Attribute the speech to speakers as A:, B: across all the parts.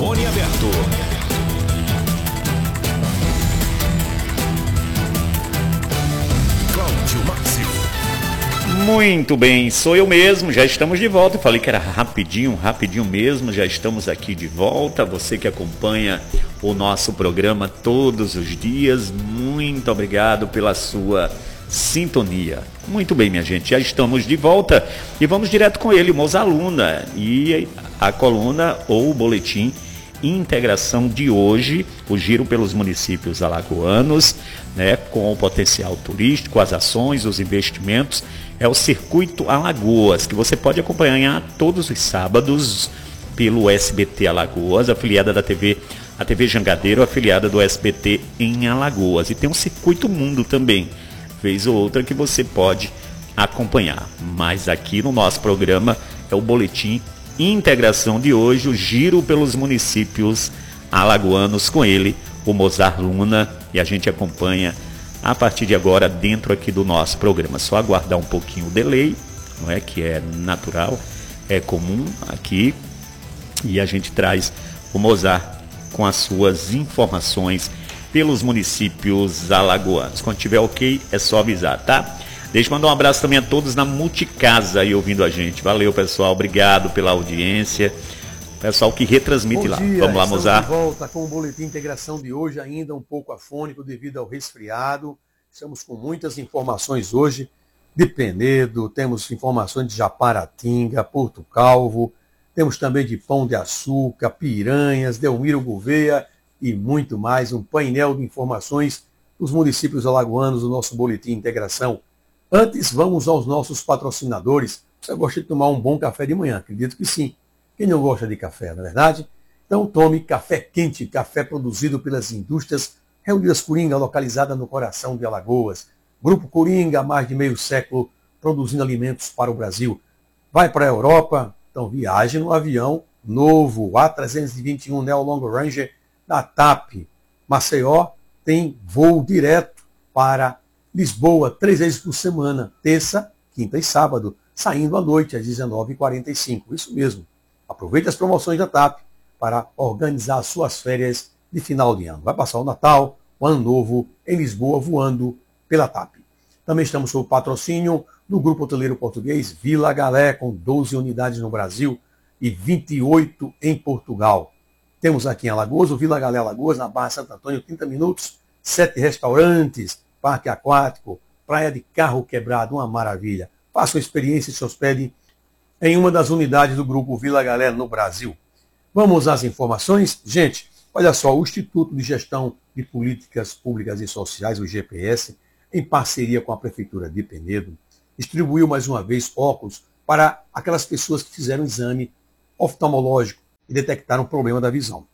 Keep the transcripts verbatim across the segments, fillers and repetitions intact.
A: Microfone aberto. Cláudio Máximo.
B: Muito bem, sou eu mesmo, já estamos de volta. Eu falei que era rapidinho, rapidinho mesmo, já estamos aqui de volta. Você que acompanha o nosso programa todos os dias, muito obrigado pela sua sintonia. Muito bem, minha gente, já estamos de volta e vamos direto com ele, Mozart Luna, e a coluna ou o boletim Integração de hoje, o giro pelos municípios alagoanos, né, com o potencial turístico, as ações, os investimentos, é o Circuito Alagoas, que você pode acompanhar todos os sábados pelo S B T Alagoas, afiliada da T V, a T V Jangadeiro, afiliada do S B T em Alagoas. E tem um Circuito Mundo também, vez ou outra, que você pode acompanhar. Mas aqui no nosso programa é o boletim Integração de hoje, o giro pelos municípios alagoanos, com ele, o Mozart Luna, e a gente acompanha a partir de agora dentro aqui do nosso programa. Só aguardar um pouquinho o delay, não é, que é natural, é comum aqui, e a gente traz o Mozart com as suas informações pelos municípios alagoanos. Quando tiver ok, é só avisar, tá? Deixa eu mandar um abraço também a todos na Multicasa aí ouvindo a gente. Valeu, pessoal. Obrigado pela audiência. Pessoal que retransmite lá.
C: Dia,
B: Vamos lá, Mozart.
C: De volta com o boletim Integração de hoje, ainda um pouco afônico devido ao resfriado. Estamos com muitas informações hoje de Penedo, temos informações de Japaratinga, Porto Calvo, temos também de Pão de Açúcar, Piranhas, Delmiro Gouveia e muito mais. Um painel de informações dos municípios alagoanos do nosso boletim Integração. Antes, vamos aos nossos patrocinadores. Você gosta de tomar um bom café de manhã? Acredito que sim. Quem não gosta de café, não é verdade? Então tome café quente, café produzido pelas indústrias Reunidas Coringa, localizada no coração de Alagoas. Grupo Coringa, há mais de meio século, produzindo alimentos para o Brasil. Vai para a Europa? Então viaje no avião novo, A trezentos e vinte e um Neo Long Ranger da TAP. Maceió tem voo direto para Lisboa, três vezes por semana, terça, quinta e sábado, saindo à noite às dezenove e quarenta e cinco. Isso mesmo. Aproveite as promoções da TAP para organizar as suas férias de final de ano. Vai passar o Natal, o Ano Novo em Lisboa, voando pela TAP. Também estamos sob o patrocínio do Grupo Hoteleiro Português Vila Galé, com doze unidades no Brasil e vinte e oito em Portugal. Temos aqui em Alagoas, o Vila Galé Alagoas, na Barra Santo Antônio, trinta minutos, sete restaurantes, parque aquático, praia de carro quebrado, uma maravilha. Faça uma experiência e se hospede em uma das unidades do Grupo Vila Galé no Brasil. Vamos às informações? Gente, olha só, o Instituto de Gestão de Políticas Públicas e Sociais, o I G P S, em parceria com a Prefeitura de Penedo, distribuiu mais uma vez óculos para aquelas pessoas que fizeram exame oftalmológico e detectaram problema da visão.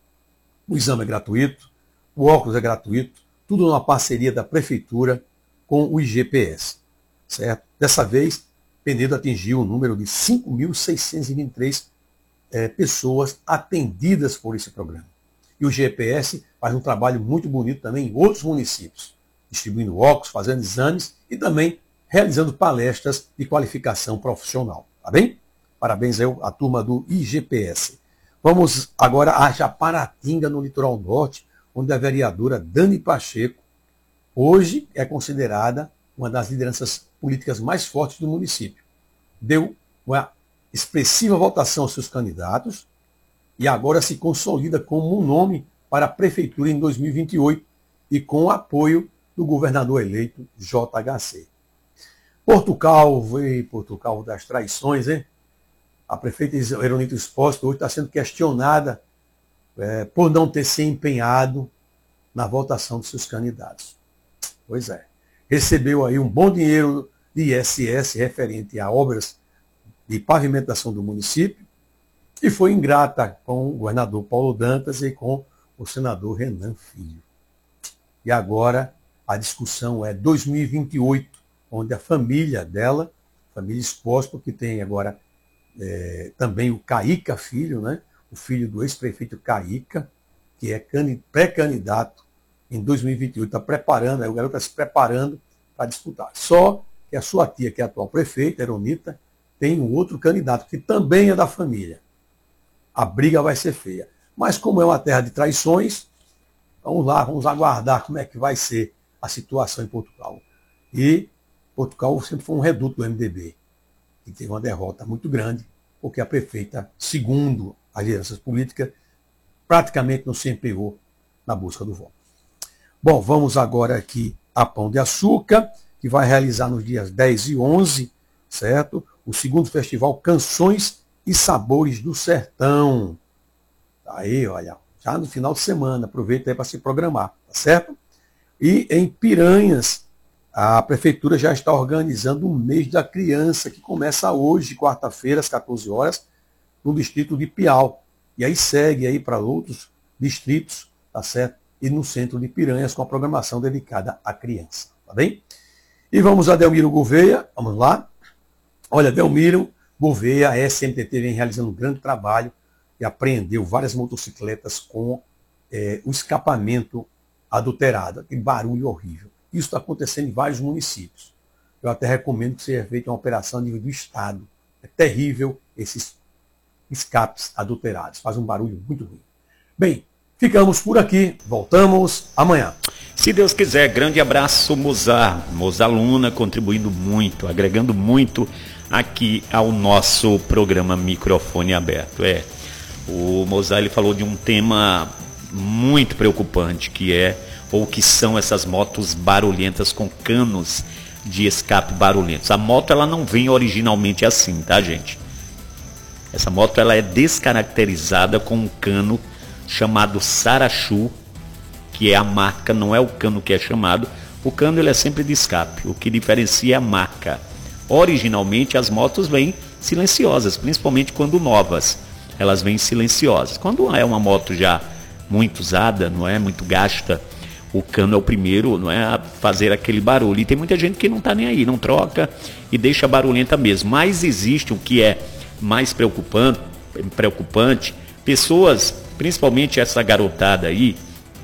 C: O exame é gratuito, o óculos é gratuito, tudo numa parceria da Prefeitura com o I G P S. Certo? Dessa vez, Penedo atingiu o número de cinco mil seiscentos e vinte e três é, pessoas atendidas por esse programa. E o I G P S faz um trabalho muito bonito também em outros municípios, distribuindo óculos, fazendo exames e também realizando palestras de qualificação profissional. Tá bem? Parabéns aí à turma do I G P S. Vamos agora a Japaratinga, no litoral norte, onde a vereadora Dani Pacheco hoje é considerada uma das lideranças políticas mais fortes do município. Deu uma expressiva votação aos seus candidatos e agora se consolida como um nome para a prefeitura em dois mil e vinte e oito e com o apoio do governador eleito J H C. Porto Calvo, e Porto Calvo das traições, hein? A prefeita Heronita Expósito hoje está sendo questionada é, por não ter se empenhado na votação dos seus candidatos. Pois é. Recebeu aí um bom dinheiro de I S S referente a obras de pavimentação do município e foi ingrata com o governador Paulo Dantas e com o senador Renan Filho. E agora a discussão é dois mil e vinte e oito, onde a família dela, família Expósito, que tem agora é, também o Caíca Filho, né? O filho do ex-prefeito Caíca, que é pré-candidato em dois mil e vinte e oito, está preparando, aí o garoto está se preparando para disputar. Só que a sua tia, que é a atual prefeita, Heronita, tem um outro candidato, que também é da família. A briga vai ser feia. Mas como é uma terra de traições, vamos lá, vamos aguardar como é que vai ser a situação em Portugal. E Portugal sempre foi um reduto do M D B, e teve uma derrota muito grande, porque a prefeita, segundo as lideranças políticas, praticamente não se empenhou na busca do voto. Bom, vamos agora aqui a Pão de Açúcar, que vai realizar nos dias dez e onze, certo? O segundo festival Canções e Sabores do Sertão. Aí, olha, já no final de semana, aproveita aí para se programar, tá certo? E em Piranhas, a prefeitura já está organizando o mês da criança, que começa hoje, quarta-feira, às quatorze horas, no distrito de Piau. E aí segue aí para outros distritos, tá certo? E no centro de Piranhas, com a programação dedicada à criança, tá bem? E vamos a Delmiro Gouveia, vamos lá. Olha, Delmiro Gouveia, a S M T T vem realizando um grande trabalho e apreendeu várias motocicletas com é, o escapamento adulterado, aquele barulho horrível. Isso está acontecendo em vários municípios. Eu até recomendo que seja feita uma operação a nível do Estado. É terrível esses escapes adulterados. Faz um barulho muito ruim. Bem, ficamos por aqui. Voltamos amanhã.
B: Se Deus quiser, grande abraço, Mozart. Mozart Luna contribuindo muito, agregando muito aqui ao nosso programa Microfone Aberto. É, o Mozart ele falou de um tema muito preocupante, que é, ou que são essas motos barulhentas com canos de escape barulhentos. A moto ela não vem originalmente assim, tá, gente? Essa moto ela é descaracterizada com um cano chamado Sarachu, que é a marca, não é o cano que é chamado. O cano ele é sempre de escape, o que diferencia é a marca. Originalmente as motos vêm silenciosas, principalmente quando novas, elas vêm silenciosas. Quando é uma moto já muito usada, não é muito gasta, o cano é o primeiro, não é, a fazer aquele barulho. E tem muita gente que não está nem aí, não troca e deixa barulhenta mesmo. Mas existe o que é mais preocupante, preocupante pessoas, principalmente essa garotada aí,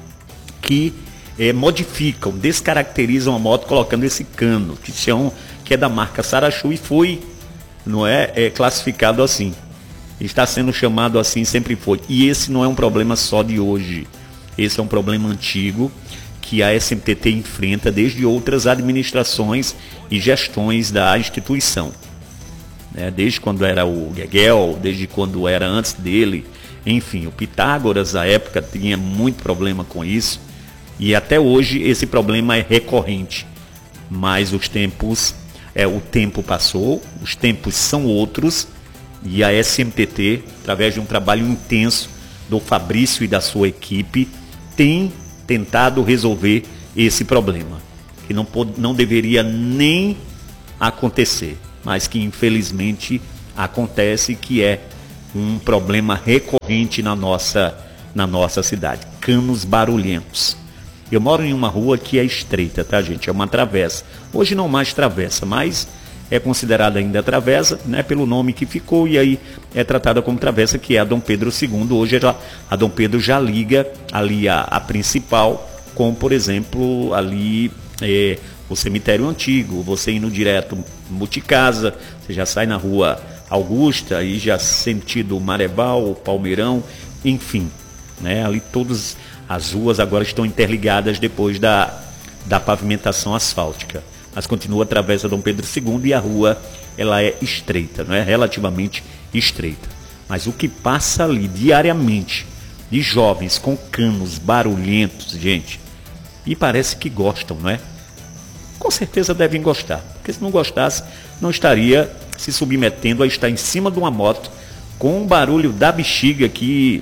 B: que é, modificam, descaracterizam a moto colocando esse cano, que, são, que é da marca Sarachu e foi, não é, é classificado assim. Está sendo chamado assim, sempre foi. E esse não é um problema só de hoje. Esse é um problema antigo que a S M T T enfrenta desde outras administrações e gestões da instituição. Né? Desde quando era o Gueguel, desde quando era antes dele. Enfim, o Pitágoras, à época, tinha muito problema com isso. E até hoje esse problema é recorrente. Mas os tempos, é, o tempo passou, os tempos são outros. E a S M T T, através de um trabalho intenso do Fabrício e da sua equipe, tem tentado resolver esse problema, que não, pode, não deveria nem acontecer, mas que infelizmente acontece, que é um problema recorrente na nossa, na nossa cidade. Canos barulhentos. Eu moro em uma rua que é estreita, tá, gente? É uma travessa. Hoje não mais travessa, mas é considerada ainda travessa, né, pelo nome que ficou, e aí é tratada como travessa, que é a Dom Pedro segundo. Hoje ela, a Dom Pedro já liga ali a, a principal com, por exemplo, ali é, o cemitério antigo. Você indo direto Multicasa, você já sai na rua Augusta, aí já sentido Marébal, Palmeirão, enfim, né, ali todas as ruas agora estão interligadas depois da, da pavimentação asfáltica. Mas continua a travessa Dom Pedro segundo e a rua ela é estreita, não é relativamente estreita. Mas o que passa ali diariamente de jovens com canos barulhentos, gente, e parece que gostam, não é? Com certeza devem gostar, porque se não gostasse, não estaria se submetendo a estar em cima de uma moto com um barulho da bexiga que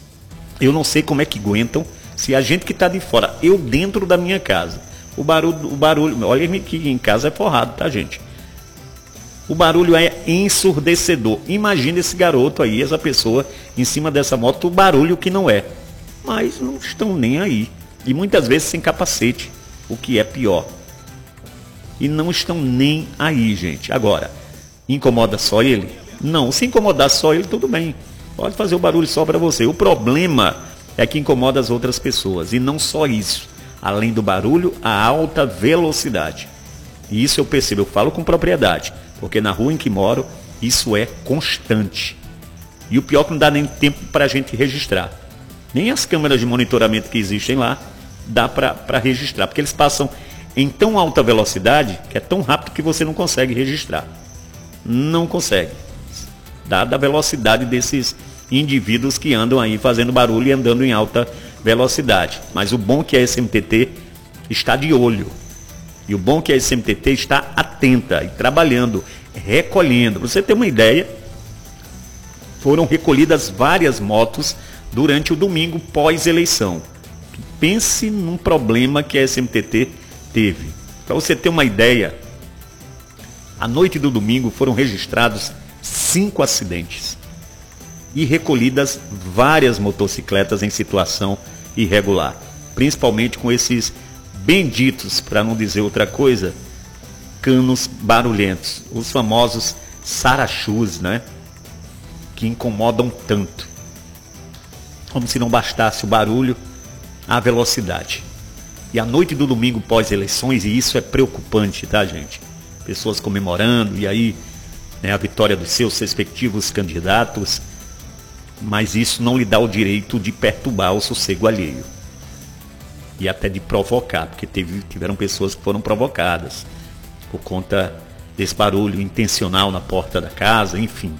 B: eu não sei como é que aguentam. Se a gente que está de fora, eu dentro da minha casa, O barulho, o barulho, olha que em casa é forrado, tá, gente? O barulho é ensurdecedor. Imagina esse garoto aí, essa pessoa em cima dessa moto, o barulho que não é. Mas não estão nem aí. E muitas vezes sem capacete, o que é pior. E não estão nem aí, gente. Agora, incomoda só ele? Não, se incomodar só ele, tudo bem. Pode fazer o barulho só para você. O problema é que incomoda as outras pessoas. E não só isso. Além do barulho, a alta velocidade. E isso eu percebo, eu falo com propriedade, porque na rua em que moro, isso é constante. E o pior é que não dá nem tempo para a gente registrar. Nem as câmeras de monitoramento que existem lá dá para registrar, porque eles passam em tão alta velocidade que é tão rápido que você não consegue registrar. Não consegue. Dada a velocidade desses indivíduos que andam aí fazendo barulho e andando em alta velocidade. Mas o bom é que a S M T T está de olho. E o bom é que a S M T T está atenta e trabalhando, recolhendo. Para você ter uma ideia, foram recolhidas várias motos durante o domingo pós-eleição. Pense num problema que a S M T T teve. Para você ter uma ideia, à noite do domingo foram registrados cinco acidentes e recolhidas várias motocicletas em situação irregular, principalmente com esses benditos, para não dizer outra coisa, canos barulhentos, os famosos sarachus, né? Que incomodam tanto. Como se não bastasse o barulho, a velocidade. E a noite do domingo pós-eleições, e isso é preocupante, tá, gente? Pessoas comemorando, e aí, né, a vitória dos seus respectivos candidatos, mas isso não lhe dá o direito de perturbar o sossego alheio. E até de provocar, porque teve, tiveram pessoas que foram provocadas por conta desse barulho intencional na porta da casa, enfim.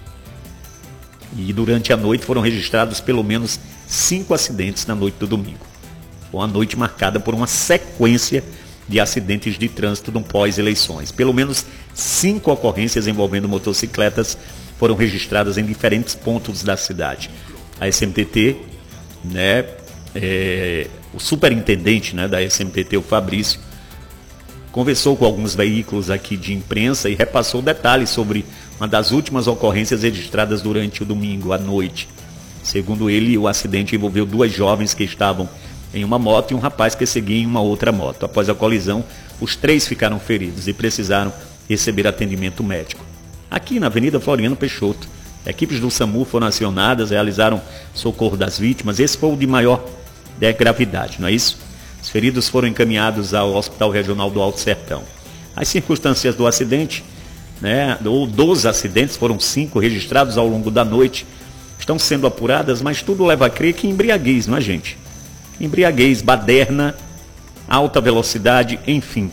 B: E durante a noite foram registrados pelo menos cinco acidentes na noite do domingo. Foi uma noite marcada por uma sequência de acidentes de trânsito no pós-eleições. Pelo menos cinco ocorrências envolvendo motocicletas foram registradas em diferentes pontos da cidade. A S M T T, né, é, o superintendente, né, da S M T T, o Fabrício, conversou com alguns veículos aqui de imprensa e repassou detalhes sobre uma das últimas ocorrências registradas durante o domingo à noite. Segundo ele, o acidente envolveu duas jovens que estavam em uma moto e um rapaz que seguia em uma outra moto. Após a colisão, os três ficaram feridos e precisaram receber atendimento médico. Aqui na Avenida Floriano Peixoto, equipes do SAMU foram acionadas, realizaram socorro das vítimas. Esse foi o de maior de gravidade, não é isso? Os feridos foram encaminhados ao Hospital Regional do Alto Sertão. As circunstâncias do acidente, né, ou dos acidentes, foram cinco registrados ao longo da noite, estão sendo apuradas, mas tudo leva a crer que embriaguez, não é, gente? Embriaguez, baderna, alta velocidade, enfim.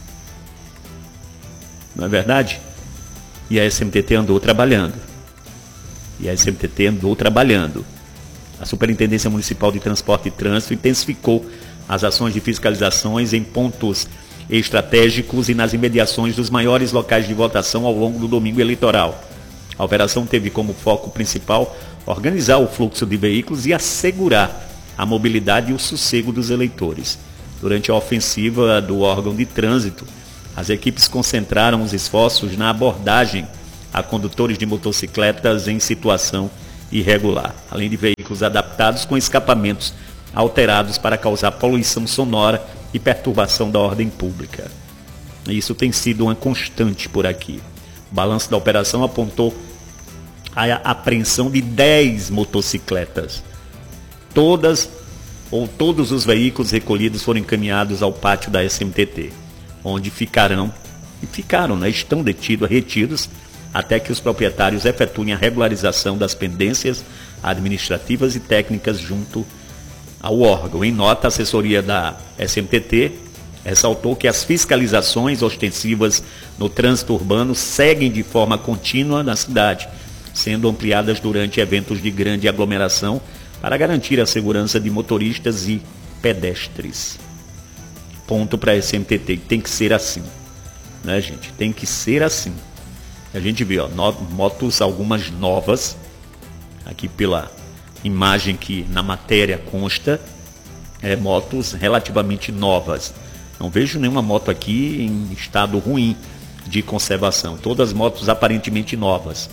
B: Não é verdade? E a S M T T andou trabalhando. E a S M T T andou trabalhando. A Superintendência Municipal de Transporte e Trânsito intensificou as ações de fiscalizações em pontos estratégicos e nas imediações dos maiores locais de votação ao longo do domingo eleitoral. A operação teve como foco principal organizar o fluxo de veículos e assegurar a mobilidade e o sossego dos eleitores. Durante a ofensiva do órgão de trânsito, as equipes concentraram os esforços na abordagem a condutores de motocicletas em situação irregular, além de veículos adaptados com escapamentos alterados para causar poluição sonora e perturbação da ordem pública. Isso tem sido uma constante por aqui. O balanço da operação apontou a apreensão de dez motocicletas. Todas ou todos os veículos recolhidos foram encaminhados ao pátio da S M T T, onde ficarão, e ficaram, né, estão detidos, retidos, até que os proprietários efetuem a regularização das pendências administrativas e técnicas junto ao órgão. Em nota, a assessoria da S M T T ressaltou que as fiscalizações ostensivas no trânsito urbano seguem de forma contínua na cidade, sendo ampliadas durante eventos de grande aglomeração para garantir a segurança de motoristas e pedestres. Ponto para a S M T T, tem que ser assim, né, gente? Tem que ser assim. A gente vê, ó, no, motos algumas novas, aqui pela imagem que na matéria consta, é, motos relativamente novas. Não vejo nenhuma moto aqui em estado ruim de conservação. Todas motos aparentemente novas,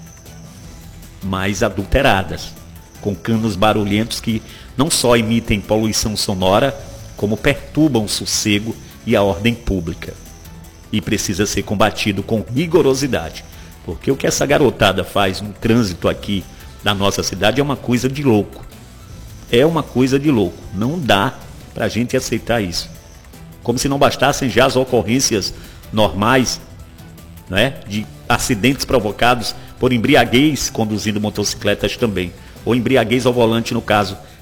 B: mas adulteradas, com canos barulhentos que não só emitem poluição sonora, como perturbam o sossego e a ordem pública. E precisa ser combatido com rigorosidade, porque o que essa garotada faz no trânsito aqui da nossa cidade é uma coisa de louco. É uma coisa de louco. Não dá para a gente aceitar isso. Como se não bastassem já as ocorrências normais, né, de acidentes provocados por embriaguez conduzindo motocicletas também, ou embriaguez ao volante no caso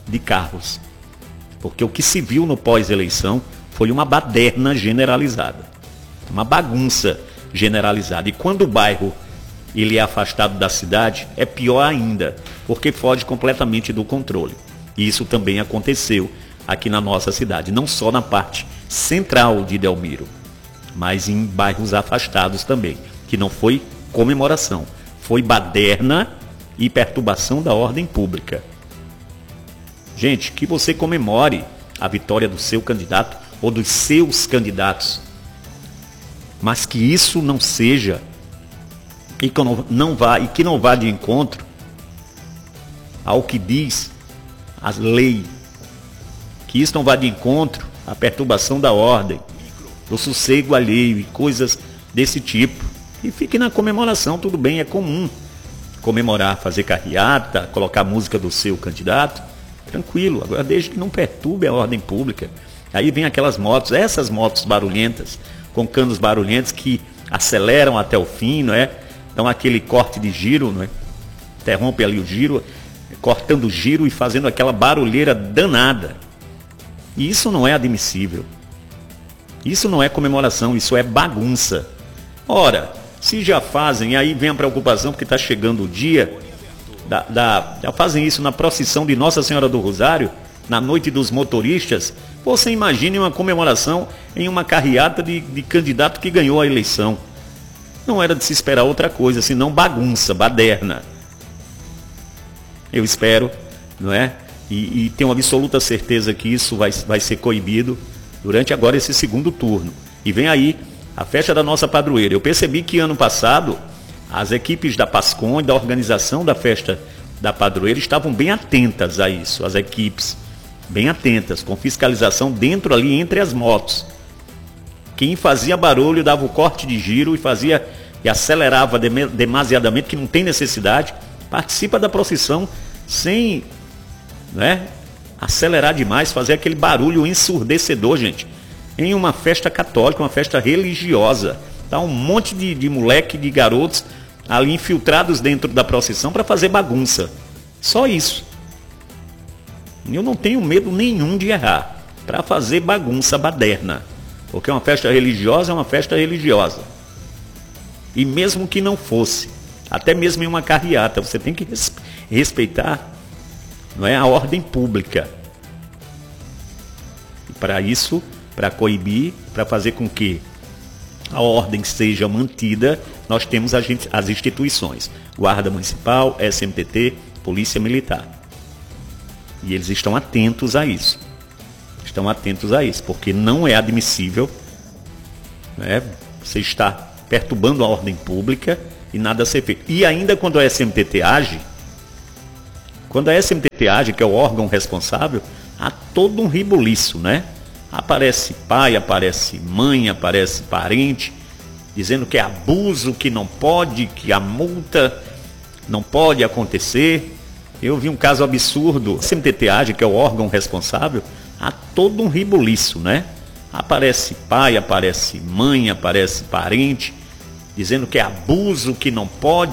B: de carros. Porque o que se viu no pós-eleição foi uma baderna generalizada, uma bagunça generalizada. E quando o bairro ele é afastado da cidade, é pior ainda, porque foge completamente do controle. E isso também aconteceu aqui na nossa cidade, não só na parte central de Delmiro, mas em bairros afastados também, que não foi comemoração, foi baderna e perturbação da ordem pública. Gente, que você comemore a vitória do seu candidato ou dos seus candidatos, mas que isso não seja e que não, não vá, e que não vá de encontro ao que diz a lei, que isso não vá de encontro à perturbação da ordem, do sossego alheio e coisas desse tipo. E fique na comemoração, tudo bem, é comum comemorar, fazer carreata, colocar a música do seu candidato, tranquilo, agora desde que não perturbe a ordem pública. Aí vem aquelas motos, essas motos barulhentas, com canos barulhentos que aceleram até o fim, não é? Dão aquele corte de giro, não é? Interrompe ali o giro, cortando o giro e fazendo aquela barulheira danada. E isso não é admissível. Isso não é comemoração, isso é bagunça. Ora, se já fazem, aí vem a preocupação porque está chegando o dia, da, da, já fazem isso na procissão de Nossa Senhora do Rosário, na noite dos motoristas. Você imagine uma comemoração em uma carreata de, de candidato que ganhou a eleição. Não era de se esperar outra coisa, senão bagunça, baderna. Eu espero, não é? E, e tenho absoluta certeza que isso vai, vai ser coibido durante agora esse segundo turno. E vem aí a festa da nossa padroeira. Eu percebi que ano passado as equipes da PASCOM e da organização da festa da padroeira estavam bem atentas a isso, as equipes bem atentas, com fiscalização dentro ali entre as motos. Quem fazia barulho dava o corte de giro e fazia e acelerava demasiadamente, que não tem necessidade, participa da procissão sem, né, acelerar demais, fazer aquele barulho ensurdecedor, gente, em uma festa católica, uma festa religiosa. Tá um monte de, de moleque, de garotos ali infiltrados dentro da procissão para fazer bagunça. Só isso. Eu não tenho medo nenhum de errar para fazer bagunça, baderna. Porque uma festa religiosa é uma festa religiosa. E mesmo que não fosse, até mesmo em uma carreata, você tem que respeitar, não é, a ordem pública. E para isso, para coibir, para fazer com que a ordem seja mantida, nós temos as instituições, Guarda Municipal, S M T T, Polícia Militar. E eles estão atentos a isso. Estão atentos a isso, porque não é admissível, né, você estar perturbando a ordem pública e nada a ser feito. E ainda quando a S M T T age, quando a S M T T age, que é o órgão responsável, há todo um ribuliço, né? Aparece pai, aparece mãe, aparece parente, dizendo que é abuso, que não pode, que a multa não pode acontecer. Eu vi um caso absurdo, a S M T T age, que é o órgão responsável, há todo um ribuliço, né? Aparece pai, aparece mãe, aparece parente, dizendo que é abuso, que não pode,